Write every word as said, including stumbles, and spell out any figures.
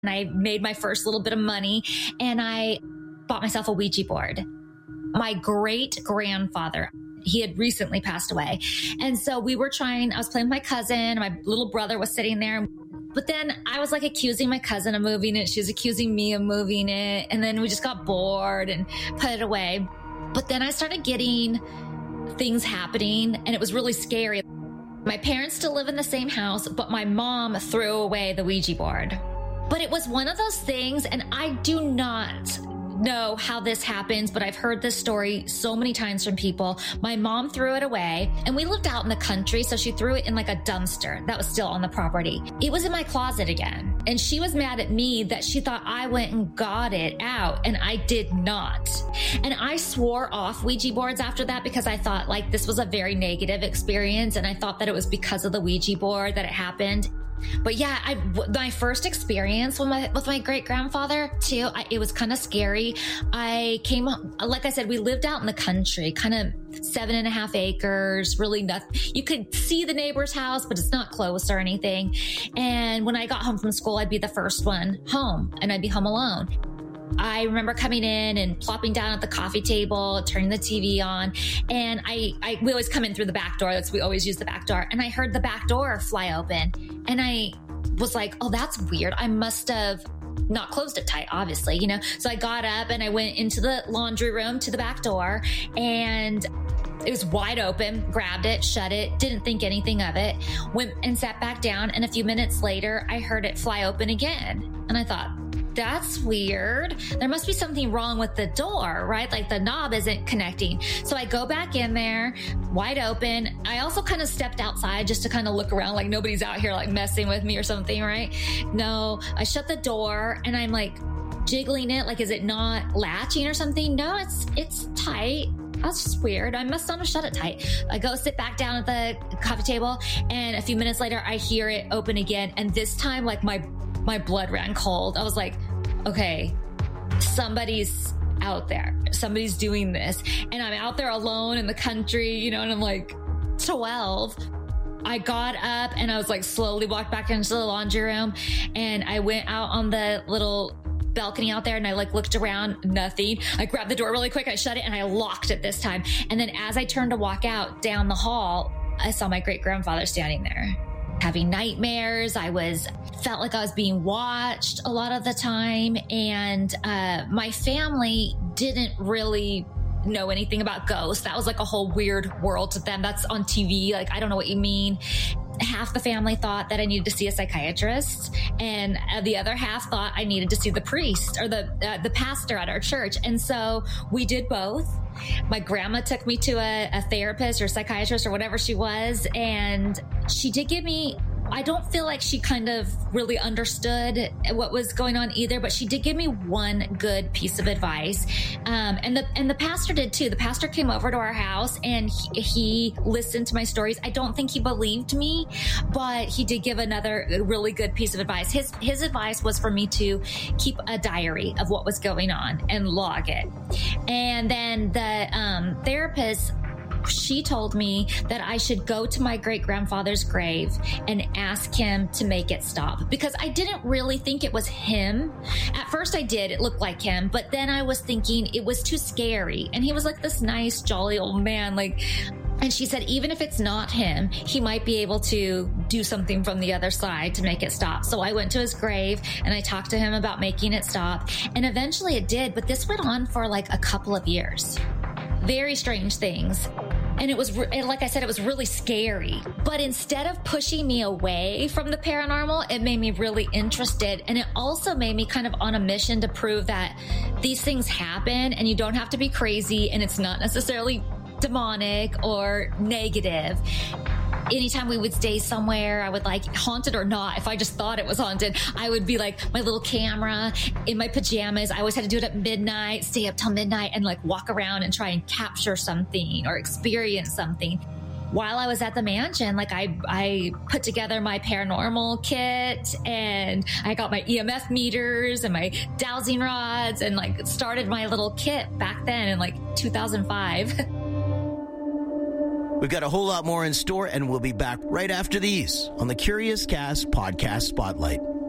and I made my first little bit of money and I bought myself a Ouija board. My great grandfather, he had recently passed away. And so we were trying, I was playing with my cousin, my little brother was sitting there. But then I was like accusing my cousin of moving it. She was accusing me of moving it. And then we just got bored and put it away. But then I started getting things happening and it was really scary. My parents still live in the same house, but my mom threw away the Ouija board. But it was one of those things, and I do not know how this happens, but I've heard this story so many times from people. My mom threw it away, and we lived out in the country, so she threw it in like a dumpster that was still on the property. It was in my closet again, and she was mad at me that she thought I went and got it out, and I did not. And I swore off Ouija boards after that because I thought like this was a very negative experience, and I thought that it was because of the Ouija board that it happened. But yeah, I, my first experience with my, with my great grandfather too, I, it was kind of scary. I came, like I said, we lived out in the country, kind of seven and a half acres, really nothing. You could see the neighbor's house, but it's not close or anything. And when I got home from school, I'd be the first one home and I'd be home alone. I remember coming in and plopping down at the coffee table, turning the T V on, and I, I we always come in through the back door. That's we always use the back door. And I heard the back door fly open, and I was like, "Oh, that's weird. I must have not closed it tight, obviously, you know." So I got up and I went into the laundry room to the back door, and it was wide open. Grabbed it, shut it, didn't think anything of it. Went and sat back down, and a few minutes later, I heard it fly open again, and I thought, that's weird. There must be something wrong with the door, right? Like the knob isn't connecting. So I go back in there, wide open. I also kind of stepped outside just to kind of look around like nobody's out here like messing with me or something, right? No, I shut the door and I'm like jiggling it. Like, is it not latching or something? No, it's, it's tight. That's just weird. I must not have shut it tight. I go sit back down at the coffee table, and a few minutes later, I hear it open again. And this time, like my my blood ran cold. I was like, okay, somebody's out there. Somebody's doing this. And I'm out there alone in the country, you know, and I'm like twelve. I got up and I was like slowly walked back into the laundry room, and I went out on the little balcony out there and I like looked around, nothing. I grabbed the door really quick, I shut it, and I locked it this time. And then as I turned to walk out down the hall, I saw my great grandfather standing there having nightmares. I was felt like I was being watched a lot of the time. And uh, my family didn't really know anything about ghosts. That was like a whole weird world to them. That's on T V. Like, I don't know what you mean. Half the family thought that I needed to see a psychiatrist, and the other half thought I needed to see the priest or the uh, the pastor at our church. And so we did both. My grandma took me to a, a therapist or psychiatrist or whatever she was, and she did give me, I don't feel like she kind of really understood what was going on either, but she did give me one good piece of advice. Um, and the, and the pastor did too. The pastor came over to our house and he, he listened to my stories. I don't think he believed me, but he did give another really good piece of advice. His, his advice was for me to keep a diary of what was going on and log it. And then the, um, therapist, she told me that I should go to my great grandfather's grave and ask him to make it stop, because I didn't really think it was him. At first I did. It looked like him, but then I was thinking it was too scary. And he was like this nice, jolly old man. Like, and she said, even if it's not him, he might be able to do something from the other side to make it stop. So I went to his grave and I talked to him about making it stop. And eventually it did, but this went on for like a couple of years. Very strange things. And it was, and like I said, it was really scary. But instead of pushing me away from the paranormal, it made me really interested. And it also made me kind of on a mission to prove that these things happen and you don't have to be crazy, and it's not necessarily demonic or negative. Anytime we would stay somewhere, I would like, haunted or not, if I just thought it was haunted, I would be like my little camera in my pajamas. I always had to do it at midnight, stay up till midnight and like walk around and try and capture something or experience something. While I was at the mansion, like I, I put together my paranormal kit, and I got my E M F meters and my dowsing rods, and like started my little kit back then in like two thousand five. We've got a whole lot more in store, and we'll be back right after these on the Curious Cast Podcast Spotlight.